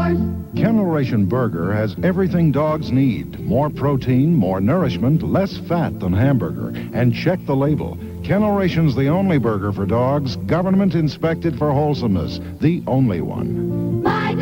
yours. Kennel Ration Burger has everything dogs need. More protein, more nourishment, less fat than hamburger. And check the label. Kennel Ration's the only burger for dogs, government inspected for wholesomeness. The only one.